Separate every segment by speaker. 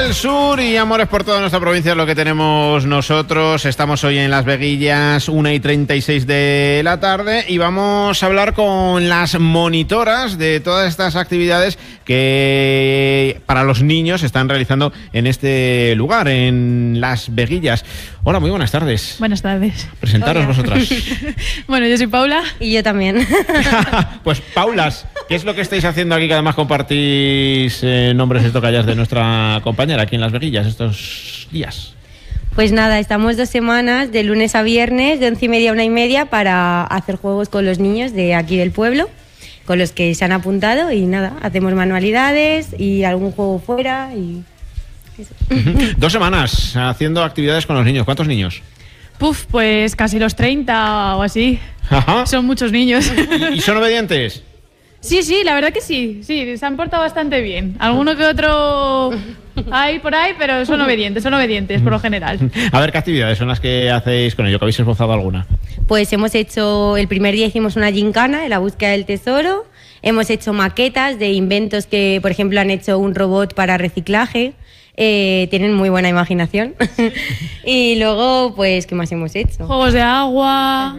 Speaker 1: del sur y amores por toda nuestra provincia es lo que tenemos nosotros. Estamos hoy en Las Veguillas, 1:36 de la tarde, y vamos a hablar con las monitoras de todas estas actividades que para los niños se están realizando en este lugar, en Las Veguillas. Hola, muy buenas tardes.
Speaker 2: Buenas tardes.
Speaker 1: Presentaros. Hola. Vosotras.
Speaker 2: Bueno, yo soy Paula.
Speaker 3: Y yo también.
Speaker 1: Pues Paulas, ¿qué es lo que estáis haciendo aquí? Que además compartís nombres y tocallas de nuestra compañera aquí en Las Veguillas estos días.
Speaker 3: Pues nada, estamos 2 semanas, de lunes a viernes, de 11:30 a 1:30, para hacer juegos con los niños de aquí del pueblo, con los que se han apuntado, y nada, hacemos manualidades y algún juego fuera y eso.
Speaker 1: 2 semanas haciendo actividades con los niños. ¿Cuántos niños?
Speaker 2: Pues casi los 30 o así.
Speaker 1: Ajá.
Speaker 2: Son muchos niños.
Speaker 1: ¿Y son obedientes?
Speaker 2: Sí, la verdad que sí, se han portado bastante bien. Alguno que otro hay por ahí, pero son obedientes por lo general.
Speaker 1: A ver, ¿qué actividades son las que hacéis con ellos? ¿Que habéis esbozado alguna?
Speaker 3: Pues hemos hecho, el primer día hicimos una gincana en la búsqueda del tesoro, hemos hecho maquetas de inventos que, por ejemplo, han hecho un robot para reciclaje. Tienen muy buena imaginación. Y luego, pues, ¿qué más hemos hecho?
Speaker 2: Juegos de agua.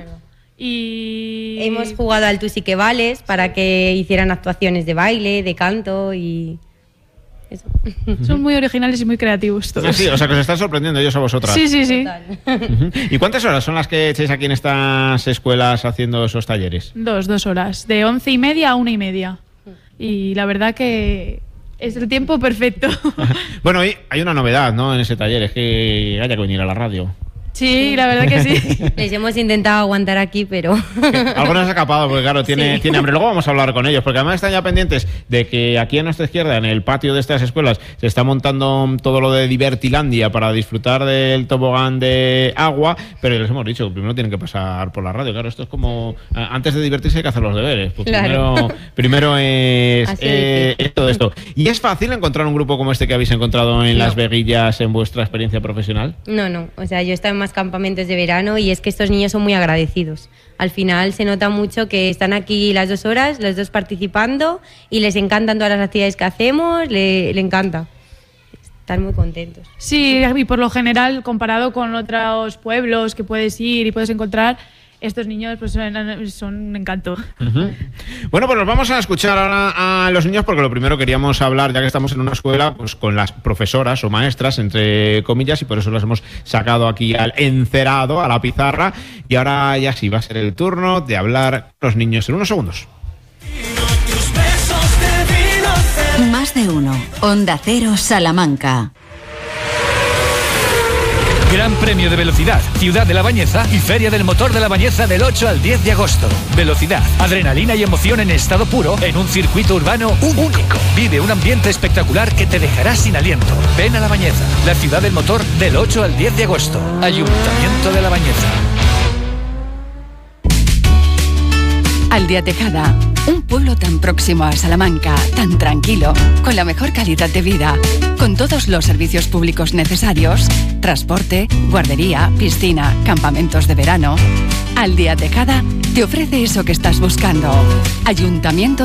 Speaker 2: Y
Speaker 3: hemos jugado al Tú sí que vales para que hicieran actuaciones de baile, de canto y eso.
Speaker 2: Son muy originales y muy creativos todos.
Speaker 1: Sí, o sea que os están sorprendiendo ellos a vosotras.
Speaker 2: Sí.
Speaker 1: ¿Y cuántas horas son las que echáis aquí en estas escuelas haciendo esos talleres?
Speaker 2: 2 horas, de 11:30 a 1:30. Y la verdad que es el tiempo perfecto.
Speaker 1: Bueno, y hay una novedad, ¿no? En ese taller, es que haya que venir a la radio.
Speaker 2: Sí, la verdad que sí.
Speaker 3: Les hemos intentado aguantar aquí, pero...
Speaker 1: Algunos se ha escapado porque, claro, tiene hambre. Luego vamos a hablar con ellos, porque además están ya pendientes de que aquí a nuestra izquierda, en el patio de estas escuelas, se está montando todo lo de Divertilandia para disfrutar del tobogán de agua, pero les hemos dicho que primero tienen que pasar por la radio. Claro, esto es como... Antes de divertirse hay que hacer los deberes. Pues claro. primero es todo esto. ¿Y es fácil encontrar un grupo como este que habéis encontrado en Las Veguillas en vuestra experiencia profesional?
Speaker 3: No. O sea, yo he estado en más campamentos de verano y es que estos niños son muy agradecidos. Al final se nota mucho que están aquí las 2 horas, los dos participando, y les encantan todas las actividades que hacemos, le encanta. Están muy contentos.
Speaker 2: Sí, y por lo general, comparado con otros pueblos que puedes ir y puedes encontrar, estos niños pues son un encanto.
Speaker 1: Uh-huh. Bueno, pues nos vamos a escuchar ahora a los niños, porque lo primero queríamos hablar, ya que estamos en una escuela, pues con las profesoras o maestras, entre comillas, y por eso las hemos sacado aquí al encerado, a la pizarra, y ahora ya sí va a ser el turno de hablar con los niños en unos segundos.
Speaker 4: Más de uno. Onda Cero, Salamanca.
Speaker 5: Gran Premio de Velocidad, Ciudad de La Bañeza y Feria del Motor de La Bañeza del 8 al 10 de agosto. Velocidad, adrenalina y emoción en estado puro en un circuito urbano único. Vive un ambiente espectacular que te dejará sin aliento. Ven a La Bañeza, la Ciudad del Motor del 8 al 10 de agosto. Ayuntamiento de La Bañeza.
Speaker 4: Aldea Tejada, un pueblo tan próximo a Salamanca, tan tranquilo, con la mejor calidad de vida, con todos los servicios públicos necesarios, transporte, guardería, piscina, campamentos de verano. Aldea Tejada te ofrece eso que estás buscando. Ayuntamiento